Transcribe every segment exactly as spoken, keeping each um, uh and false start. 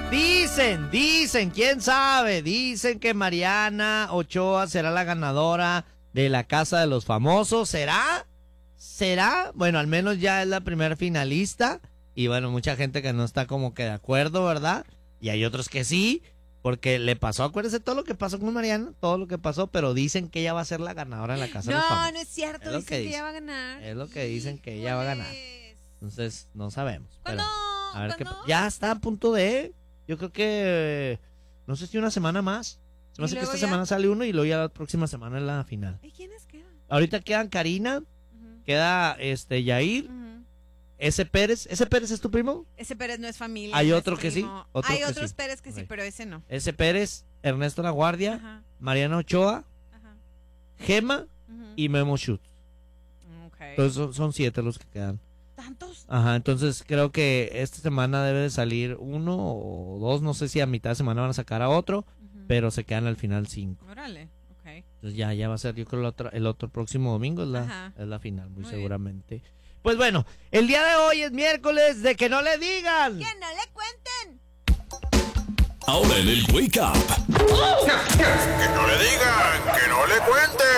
Dicen, dicen, quién sabe, dicen que Mariana Ochoa será la ganadora de la Casa de los Famosos. ¿Será? ¿Será? Bueno, al menos ya es la primera finalista. Y bueno, mucha gente que no está como que de acuerdo, ¿verdad? Y hay otros que sí, porque le pasó, acuérdense todo lo que pasó con Mariana, todo lo que pasó, pero dicen que ella va a ser la ganadora de la Casa no, de los Famosos. No, no es cierto, es lo dicen que, que dicen. ella va a ganar. Es lo que dicen que ella va a ganar. Entonces, no sabemos. ¿Cuándo? Pero, a ver qué, ¿Cuándo? ya está a punto de, yo creo que, no sé si una semana más. Se me hace que esta ya? semana sale uno y luego ya la próxima semana es la final. ¿Y quiénes quedan? Ahorita quedan Karina, uh-huh. queda este Yair, uh-huh. ese Pérez. ¿Ese Pérez es tu primo? Ese Pérez no es familia. Hay no otro que primo. sí. Otro Hay que otros sí. Pérez que okay. sí, pero ese no. Ese Pérez, Ernesto Laguardia, Ajá. Mariana Ochoa, Ajá. Gema uh-huh. y Memo Schutz. Okay. Entonces son, son siete los que quedan. ¿Tantos? Ajá, entonces creo que esta semana debe de salir uno o dos, no sé si a mitad de semana van a sacar a otro, uh-huh. pero se quedan al final cinco. Órale, ok. Entonces ya, ya va a ser, yo creo, el otro, el otro próximo domingo es la, es la final, muy, muy seguramente. Bien. Pues bueno, el día de hoy es miércoles de que no le digan. Que no le cuenten. Ahora en el Wake Up. Que no le digan, que no le cuenten.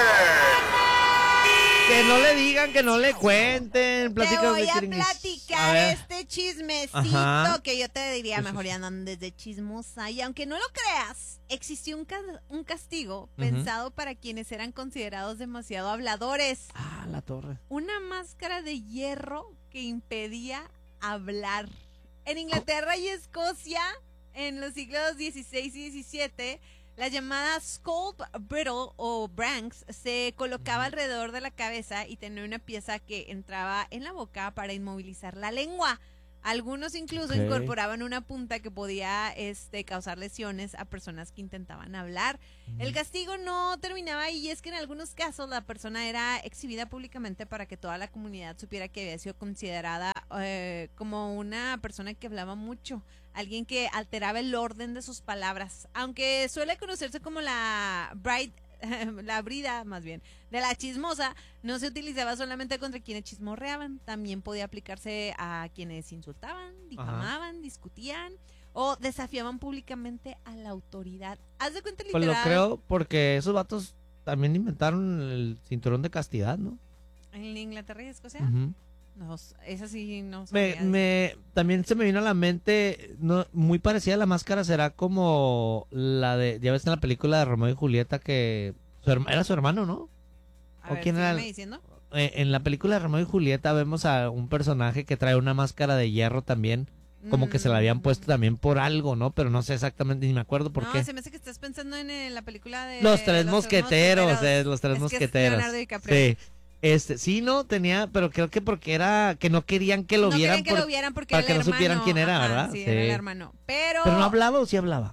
Que no le digan, que no le cuenten. Te voy a platicar a este chismecito. Ajá. Que yo te diría, mejor ya no andes de chismosa. Y aunque no lo creas, existió un, ca un castigo uh-huh. pensado para quienes eran considerados demasiado habladores. Ah, la torre. Una máscara de hierro que impedía hablar. En Inglaterra y Escocia, en los siglos dieciséis y diecisiete, la llamada Skull Brittle o Branks se colocaba alrededor de la cabeza y tenía una pieza que entraba en la boca para inmovilizar la lengua. Algunos incluso okay. incorporaban una punta que podía este, causar lesiones a personas que intentaban hablar. Uh-huh. El castigo no terminaba ahí, y es que en algunos casos la persona era exhibida públicamente para que toda la comunidad supiera que había sido considerada eh, como una persona que hablaba mucho, alguien que alteraba el orden de sus palabras, aunque suele conocerse como la bride, la brida más bien, de la chismosa. No se utilizaba solamente contra quienes chismorreaban, también podía aplicarse a quienes insultaban, difamaban, Ajá. discutían o desafiaban públicamente a la autoridad. Haz de cuenta literal. Pues lo creo porque esos vatos también inventaron el cinturón de castidad, ¿no? En Inglaterra y Escocia. Uh-huh. No, esa sí no me, me También se me vino a la mente, no, muy parecida a la máscara, será como la de, ya ves en la película de Romeo y Julieta que su, era su hermano, ¿no? A ¿O ver, quién era? ¿me diciendo? Eh, en la película de Romeo y Julieta vemos a un personaje que trae una máscara de hierro también, como mm. que se la habían puesto también por algo, ¿no? Pero no sé exactamente, ni me acuerdo por no, qué. No, se me hace que estás pensando en, en la película de... Los Tres los Mosqueteros, mosqueteros, eh, Los Tres es Mosqueteros. Que es sí. Este, sí, no, tenía, pero creo que porque era, que no querían que lo no vieran. No querían que por, lo vieran porque para era que no hermano. supieran quién era, Ajá, ¿verdad? Sí, sí, era el hermano. Pero... ¿Pero no hablaba o sí hablaba?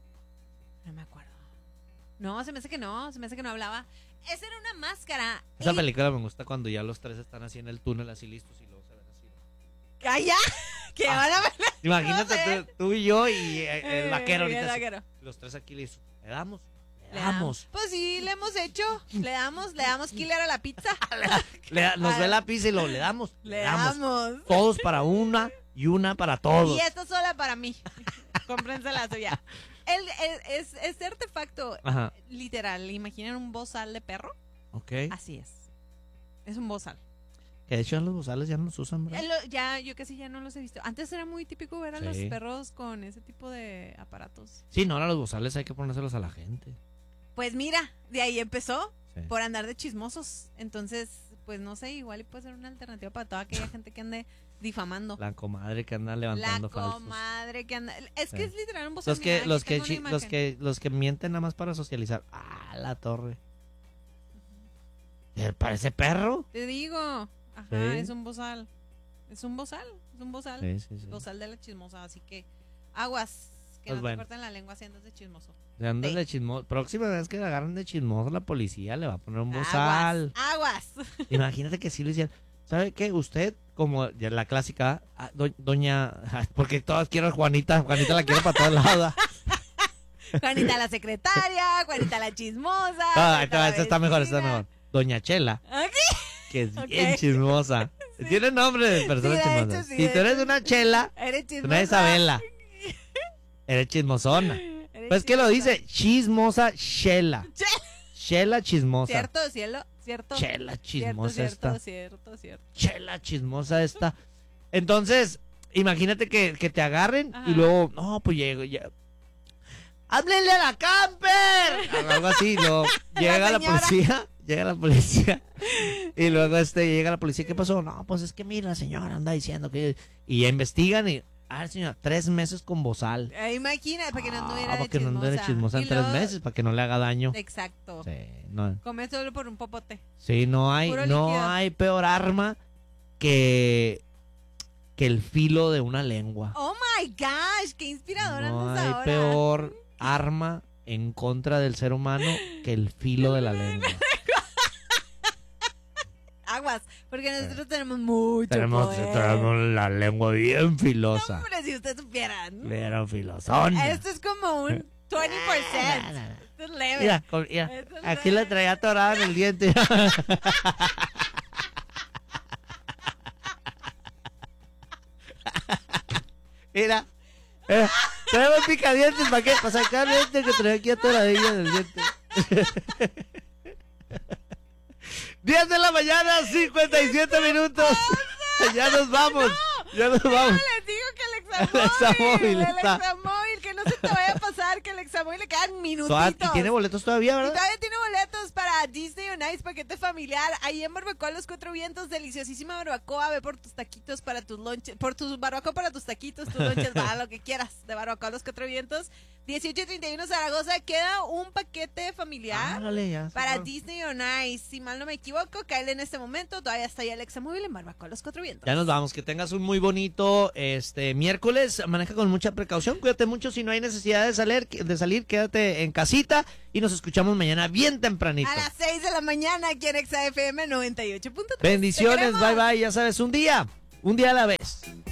No me acuerdo. No, se me hace que no, se me hace que no hablaba. Esa era una máscara. Esa y... película me gusta cuando ya los tres están así en el túnel, así listos y luego se ven así. ¡Calla! Que ah, van a ver. Imagínate no sé. tú, tú y yo y el vaquero ahorita. El vaquero. Así, los tres aquí listos. ¿Le damos? Le damos. Pues sí, le hemos hecho. Le damos, le damos killer a la pizza. le, nos ve la pizza y lo le damos. Le, le damos. damos. Todos para una y una para todos. Y esta sola para mí. Cómprense la suya. El, el, es, este artefacto, Ajá. literal, ¿imaginan un bozal de perro? Ok. Así es. Es un bozal. Que de hecho los bozales ya no los usan, ¿verdad? Ya, ya, yo casi ya no los he visto. Antes era muy típico ver a sí. los perros con ese tipo de aparatos. Sí, no, ahora los bozales hay que ponérselos a la gente. Pues mira, de ahí empezó, sí. por andar de chismosos. Entonces, pues no sé, igual y puede ser una alternativa para toda aquella gente que ande difamando. La comadre que anda levantando falsos. La comadre falsos. que anda... Es sí. que es literal un bozal. Los que, los, que, chi, los, que, los que mienten nada más para socializar. ¡Ah, la torre! Uh-huh. ¿Parece perro? Te digo. Ajá, sí. es un bozal. Es un bozal, es un bozal. Sí, sí, sí. Bozal de la chismosa, así que aguas. Que pues no bueno. te corten la lengua si andas de chismoso. De andas sí. de chismoso. Próxima vez que la agarren de chismoso, la policía le va a poner un bozal. Aguas. aguas. Imagínate que sí lo hicieran. ¿Sabe qué? Usted, como ya la clásica, do, doña... Porque todas quiero a Juanita. Juanita la quiero para todos lados. Juanita la secretaria, Juanita la chismosa. Ah, esta, esta está mejor, está mejor. Doña Chela. ¿Okay? Que es okay. bien chismosa. Sí. Tiene nombre de persona sí, de chismosa. hecho, sí, si tú eres una Chela, eres chismosa. una Isabela. Eres chismosona. Eres Pues que lo chismosa. dice, chismosa Shela. Shela chismosa. ¿Cierto, cielo? ¿Cierto? Chela chismosa cierto, esta. cierto, cierto, cierto. Chela chismosa esta. Entonces, imagínate que, que te agarren Ajá. y luego, no, pues llego ya. ¡Háblenle a la camper! Algo así, luego llega la, señora. policía, llega la policía y luego este llega la policía, ¿qué pasó? No, pues es que mira, la señora anda diciendo que... Y ya investigan y, a ver señora, tres meses con bozal. Eh, imagina, para que no anduviera Ah, de para que no chismosa. anduviera chismosa en Y tres luego- meses, para que no le haga daño. Exacto. Sí, no, Come solo por un popote. sí, no hay, Puro no líquido. hay peor arma que, que el filo de una lengua. Oh my gosh, qué inspiradora No andas hay ahora. peor arma en contra del ser humano que el filo de la lengua. Aguas, porque nosotros tenemos mucho tenemos, poder. tenemos la lengua bien filosa. Hombre, si ustedes supieran. Bien filosona. Esto es como un veinte por ciento. Nah, nah, nah. Esto es leve. Mira, con- mira, Esto es aquí leve. la traía atorada en el diente. Mira, eh, traemos picadientes para qué, para sacar este que trae aquí atoradilla en el diente. diez de la mañana, cincuenta y siete minutos. Ya nos vamos. Ya nos vamos. Les digo que el examóvil, El examóvil el está- examóvil, que no se te vaya a pasar, que el examóvil le quedan minutitos. Todavía- ¿Y tiene boletos todavía, Y verdad? todavía tiene boletos para Disney on Ice, paquete familiar. Ahí en Barbacoa Los Cuatro Vientos, deliciosísima barbacoa. Ve por tus taquitos para tus lonches, por tus barbacoa para tus taquitos, tus lonches, para lo que quieras. De Barbacoa Los Cuatro Vientos. dieciocho y treinta y uno Zaragoza. Queda un paquete familiar Ándale, ya. para Disney on Ice. Si mal no me equivoco, caele en este momento. Todavía está ahí el examóvil en Barbacoa Los Cuatro Vientos. Ya nos vamos, que tengas un muy bonito este miércoles, maneja con mucha precaución, cuídate mucho, si no hay necesidad de salir, de salir, quédate en casita y nos escuchamos mañana bien tempranito. A las seis de la mañana aquí en Exa F M noventa y ocho punto tres. Bendiciones, Te bye queremos. bye, ya sabes, un día, un día a la vez.